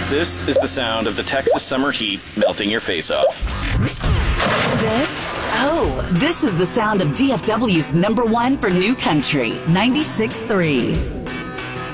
This is the sound of the Texas summer heat melting your face off. This is the sound of DFW's #1 for new country, 96.3.